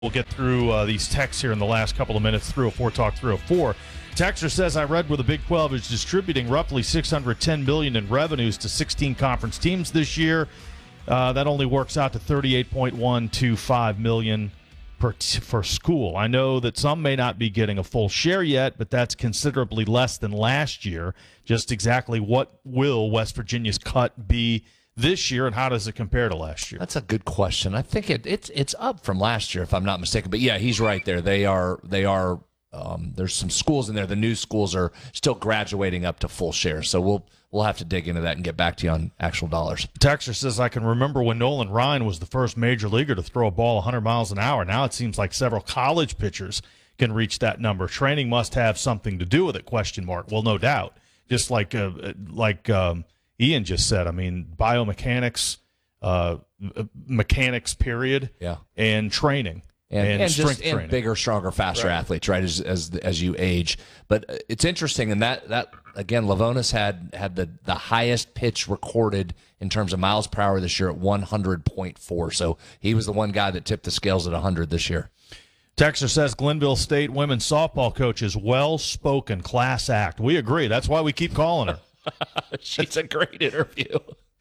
We'll get through these texts here in the last couple of minutes. 304 Talk 304. Texter says, I read where the Big 12 is distributing roughly $610 million in revenues to 16 conference teams this year. That only works out to $38.125 million per school. I know that some may not be getting a full share yet, but that's considerably less than last year. Just exactly what will West Virginia's cut be this year, and how does it compare to last year? That's a good question. I think it's up from last year, if I'm not mistaken. But yeah, he's right there. They are. There's some schools in there. The new schools are still graduating up to full share. So we'll have to dig into that and get back to you on actual dollars. Texter says, I can remember when Nolan Ryan was the first major leaguer to throw a ball 100 miles an hour. Now it seems like several college pitchers can reach that number. Training must have something to do with it, ? Well, no doubt. Just like Ian just said, I mean, biomechanics, mechanics, period, and training. And strength training. And bigger, stronger, faster athletes, right, as you age. But it's interesting, and that again, Lavonis had the highest pitch recorded in terms of miles per hour this year at 100.4. So he was the one guy that tipped the scales at 100 this year. Texter says Glenville State women's softball coach is well-spoken, class act. We agree. That's why we keep calling her. She's a great interview.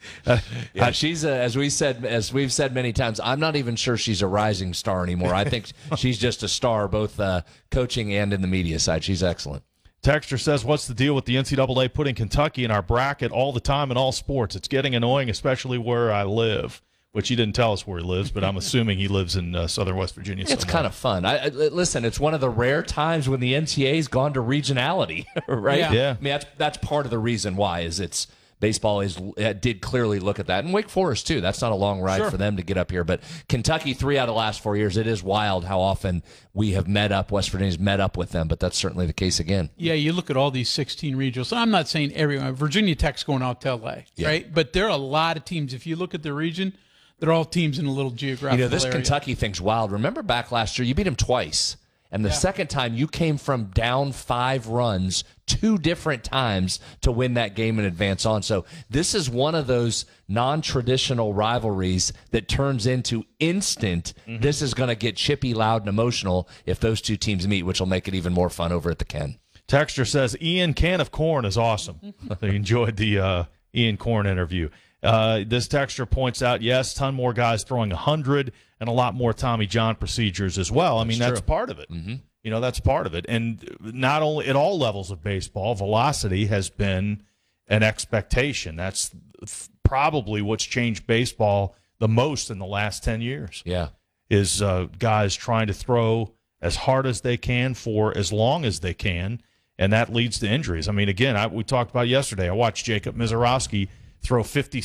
She's as we've said many times. I'm not even sure she's a rising star anymore. I think she's just a star, both coaching and in the media side. She's excellent. Texter says, what's the deal with the NCAA putting Kentucky in our bracket all the time in all sports? It's getting annoying, especially where I live. Which he didn't tell us where he lives, but I'm assuming he lives in southern West Virginia. It's kind of fun. Listen, it's one of the rare times when the NCAA's gone to regionality, right? Yeah. I mean, that's part of the reason why is baseball did clearly look at that, and Wake Forest too. That's not a long ride for them to get up here, but Kentucky 3 out of the last 4 years. It is wild how often we have West Virginia's met up with them, but that's certainly the case again. Yeah, you look at all these 16 regionals. I'm not saying everyone. Virginia Tech's going out to LA, right? But there are a lot of teams. If you look at the region, they're all teams in a little geographical this area. Kentucky thing's wild. Remember back last year, you beat them twice. And the second time, you came from down 5 runs 2 different times to win that game and advance on. So this is one of those non-traditional rivalries that turns into instant. Mm-hmm. This is going to get chippy, loud, and emotional if those 2 teams meet, which will make it even more fun over at the Ken. Texter says, Ian, can of corn is awesome. They enjoyed the Ian Corn interview. This texter points out, yes, ton more guys throwing 100 and a lot more Tommy John procedures as well. I mean, that's part of it. Mm-hmm. That's part of it. And not only at all levels of baseball, velocity has been an expectation. That's probably what's changed baseball the most in the last 10 years. Yeah. Is guys trying to throw as hard as they can for as long as they can, and that leads to injuries. I mean, again, we talked about yesterday. I watched Jacob Mizorowski throw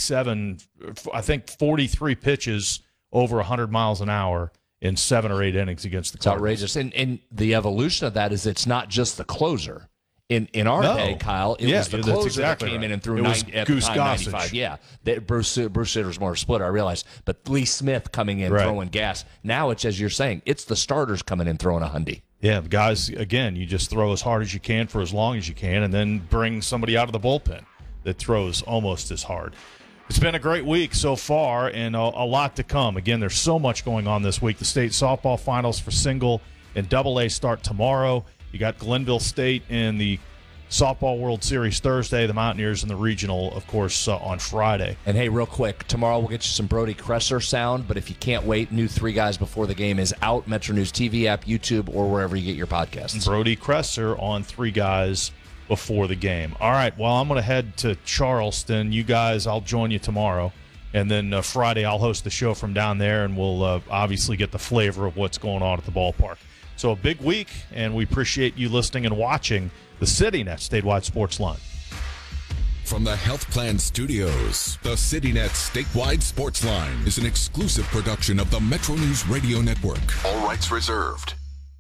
43 pitches over 100 miles an hour in 7 or 8 innings against the Cardinals. It's outrageous. And the evolution of that is it's not just the closer. In our day, Kyle, it was the closer that came in and threw 95. Yeah, Bruce Sitter was more a splitter, I realized. But Lee Smith coming in, throwing gas. Now it's, as you're saying, it's the starters coming in throwing 100. Yeah, guys, again, you just throw as hard as you can for as long as you can and then bring somebody out of the bullpen that throws almost as hard. It's been a great week so far and a lot to come. Again, there's so much going on this week. The state softball finals for single and AA start tomorrow. You got Glenville State in the Softball World Series Thursday, the Mountaineers in the regional, of course, on Friday. And, hey, real quick, tomorrow we'll get you some Brody Kresser sound, but if you can't wait, new 3 Guys Before the Game is out, Metro News TV app, YouTube, or wherever you get your podcasts. Brody Kresser on 3 Guys Before the Game. All right, well, I'm going to head to Charleston. You guys, I'll join you tomorrow. And then Friday I'll host the show from down there, and we'll obviously get the flavor of what's going on at the ballpark. So a big week, and we appreciate you listening and watching the CityNet Statewide Sports Line. From the Health Plan Studios, the CityNet Statewide Sports Line is an exclusive production of the Metro News Radio Network. All rights reserved.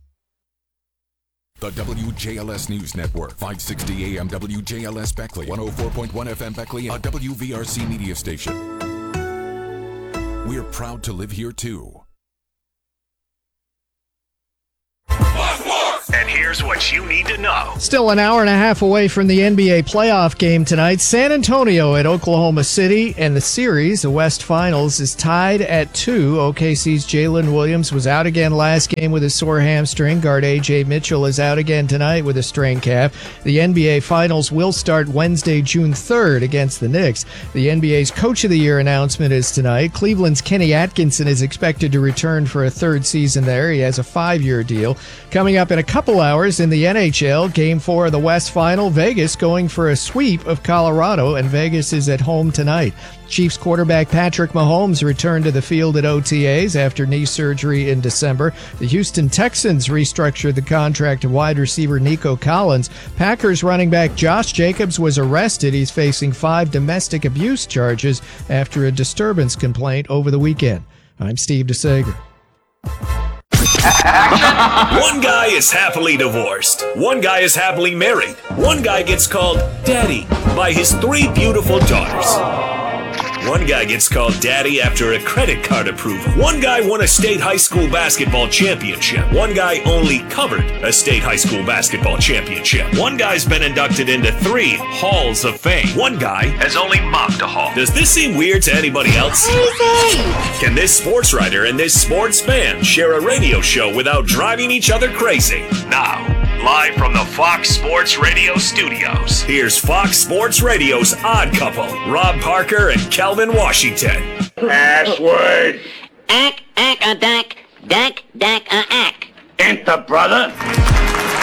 The WJLS News Network, 560 AM WJLS Beckley, 104.1 FM Beckley, a WVRC media station. We're proud to live here, too. And here's Here's what you need to know. Still an hour and a half away from the NBA playoff game tonight. San Antonio at Oklahoma City, and the series, the West Finals, is tied at 2. OKC's Jalen Williams was out again last game with a sore hamstring. Guard A.J. Mitchell is out again tonight with a strained calf. The NBA Finals will start Wednesday, June 3rd against the Knicks. The NBA's Coach of the Year announcement is tonight. Cleveland's Kenny Atkinson is expected to return for a third season there. He has a 5-year deal. Coming up in a couple hours in the NHL, Game 4 of the West Final, Vegas going for a sweep of Colorado, and Vegas is at home tonight. Chiefs quarterback Patrick Mahomes returned to the field at OTAs after knee surgery in December. The Houston Texans restructured the contract of wide receiver Nico Collins. Packers running back Josh Jacobs was arrested. He's facing 5 domestic abuse charges after a disturbance complaint over the weekend. I'm Steve DeSager. One guy is happily divorced. One guy is happily married. One guy gets called Daddy by his 3 beautiful daughters. One guy gets called Daddy after a credit card approval. One guy won a state high school basketball championship. One guy only covered a state high school basketball championship. One guy's been inducted into 3 halls of fame. One guy has only mopped a hall. Does this seem weird to anybody else? Can this sports writer and this sports fan share a radio show without driving each other crazy? Now, live from the Fox Sports Radio studios, here's Fox Sports Radio's Odd Couple, Rob Parker and Calvin Washington. Ashwood. Ack, a dack, dack, a ack. Enter, brother.